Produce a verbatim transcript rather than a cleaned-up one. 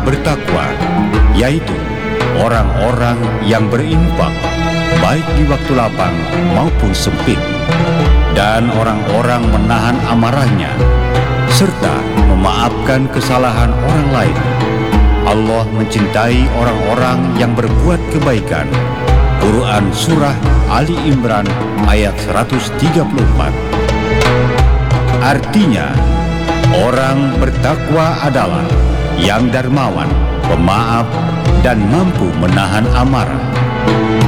bertakwa, yaitu orang-orang yang berinfak, baik di waktu lapang maupun sempit, dan orang-orang menahan amarahnya, serta memaafkan kesalahan orang lain. Allah mencintai orang-orang yang berbuat kebaikan. Quran Surah Ali Imran ayat seratus tiga puluh empat. Artinya, orang bertakwa adalah yang dermawan, pemaaf, dan mampu menahan amarah.